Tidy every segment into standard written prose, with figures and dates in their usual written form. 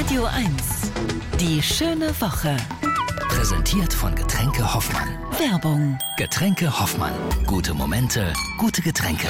Radio 1. Die schöne Woche. Präsentiert von Getränke Hoffmann. Werbung. Getränke Hoffmann. Gute Momente, gute Getränke.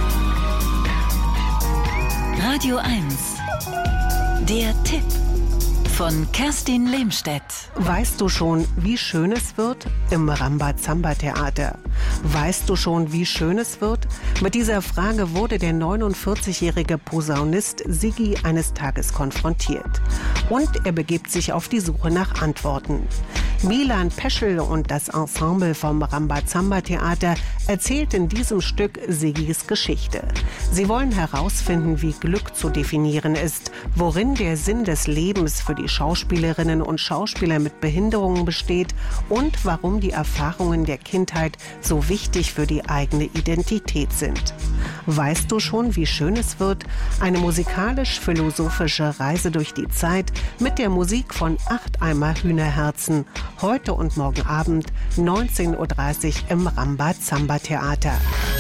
Radio 1. Der Tipp von Kerstin Lehmstedt. Weißt du schon, wie schön es wird im Rambazamba-Theater? Weißt du schon, wie schön es wird? Mit dieser Frage wurde der 49-jährige Posaunist Sigi eines Tages konfrontiert. Und er begibt sich auf die Suche nach Antworten. Milan Peschel und das Ensemble vom Rambazamba-Theater erzählt in diesem Stück Sigis Geschichte. Sie wollen herausfinden, wie Glück zu definieren ist, worin der Sinn des Lebens für die Schauspielerinnen und Schauspieler mit Behinderungen besteht und warum die Erfahrungen der Kindheit so wichtig für die eigene Identität sind. Weißt du schon, wie schön es wird? Eine musikalisch-philosophische Reise durch die Zeit mit der Musik von 8 Eimer Hühnerherzen. Heute und morgen Abend 19:30 Uhr im Rambazamba-Theater.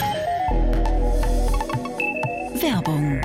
Werbung.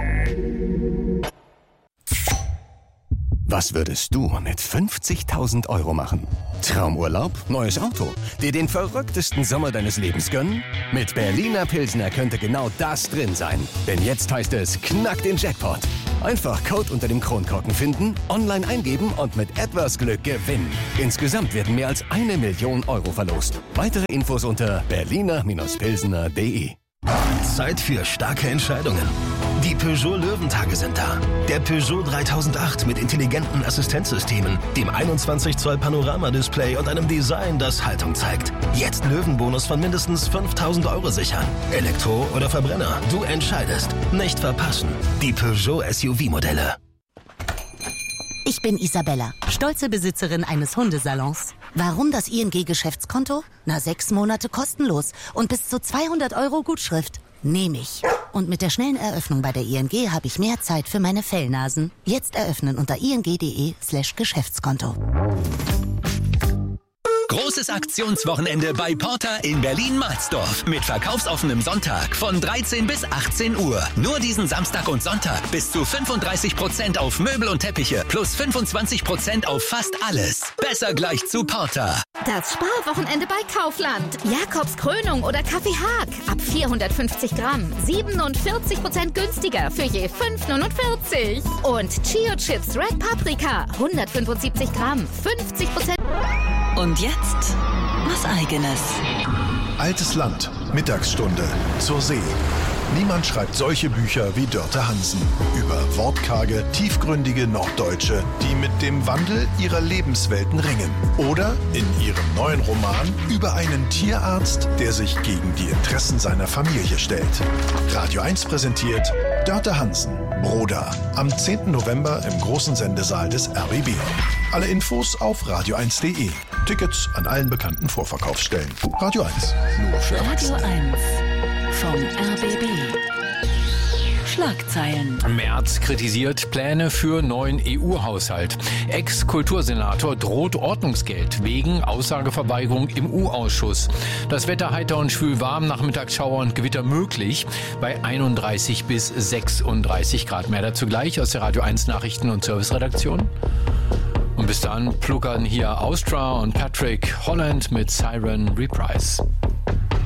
Was würdest du mit 50.000 € machen? Traumurlaub? Neues Auto? Dir den verrücktesten Sommer deines Lebens gönnen? Mit Berliner Pilsner könnte genau das drin sein. Denn jetzt heißt es, knack den Jackpot. Einfach Code unter dem Kronkorken finden, online eingeben und mit etwas Glück gewinnen. Insgesamt werden mehr als 1 Million € verlost. Weitere Infos unter berliner-pilsner.de. Zeit für starke Entscheidungen. Die Peugeot Löwentage sind da. Der Peugeot 3008 mit intelligenten Assistenzsystemen, dem 21 Zoll Panoramadisplay und einem Design, das Haltung zeigt. Jetzt Löwenbonus von mindestens 5.000 € sichern. Elektro oder Verbrenner, du entscheidest. Nicht verpassen. Die Peugeot SUV-Modelle. Ich bin Isabella, stolze Besitzerin eines Hundesalons. Warum das ING-Geschäftskonto? 6 Monate kostenlos und bis zu 200 € Gutschrift. Nehme ich. Und mit der schnellen Eröffnung bei der ING habe ich mehr Zeit für meine Fellnasen. Jetzt eröffnen unter ing.de/Geschäftskonto. Großes Aktionswochenende bei Porter in Berlin-Marsdorf. Mit verkaufsoffenem Sonntag von 13 bis 18 Uhr. Nur diesen Samstag und Sonntag bis zu 35% auf Möbel und Teppiche plus 25% auf fast alles. Besser gleich zu Porter. Das Sparwochenende bei Kaufland. Jakobs Krönung oder Kaffee Haag. Ab 450 Gramm. 47% günstiger für je 5,49. Und Chio Chips Red Paprika. 175 Gramm. 50%. Und jetzt was Eigenes. Altes Land, Mittagsstunde, zur See. Niemand schreibt solche Bücher wie Dörte Hansen. Über wortkarge, tiefgründige Norddeutsche, die mit dem Wandel ihrer Lebenswelten ringen. Oder in ihrem neuen Roman über einen Tierarzt, der sich gegen die Interessen seiner Familie stellt. Radio 1 präsentiert Dörte Hansen, Broda. Am 10. November im großen Sendesaal des RBB. Alle Infos auf radio1.de. Tickets an allen bekannten Vorverkaufsstellen. Radio 1, nur für Radio Erwachsene. 1 vom RBB. Schlagzeilen. Merz kritisiert Pläne für neuen EU-Haushalt. Ex-Kultursenator droht Ordnungsgeld wegen Aussageverweigerung im U-Ausschuss. Das Wetter heiter und schwül warm, Nachmittagsschauer und Gewitter möglich bei 31 bis 36 Grad. Mehr dazu gleich aus der Radio 1 Nachrichten- und Serviceredaktion. Und bis dann pluckern hier Austra und Patrick Holland mit Siren Reprise.